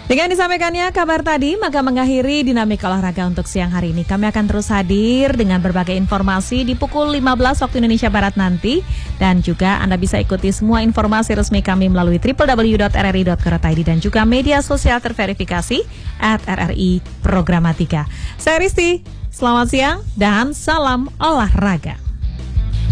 Dengan disampaikannya kabar tadi, maka mengakhiri dinamika olahraga untuk siang hari ini. Kami akan terus hadir dengan berbagai informasi di pukul 15 waktu Indonesia Barat nanti. Dan juga Anda bisa ikuti semua informasi resmi kami melalui www.rri.co.id dan juga media sosial terverifikasi @RRI Programatika. Saya Risti, selamat siang dan salam olahraga.